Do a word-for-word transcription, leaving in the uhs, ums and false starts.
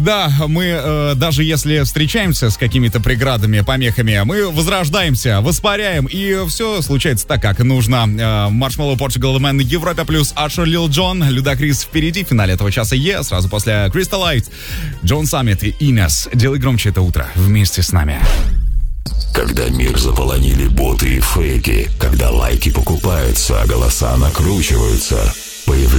Да, мы э, даже если встречаемся с какими-то преградами, помехами, мы возрождаемся, воспаряем, и все случается так, как нужно. Э, Marshmello, Portugal The Man, Европа плюс, Ашер, Лил Джон, Людакрис впереди, в финале этого часа Е, сразу после Crystal Light, Джон Саммит и Инес. Делай громче это утро вместе с нами. Когда мир заполонили боты и фейки, когда лайки покупаются, а голоса накручиваются, появляются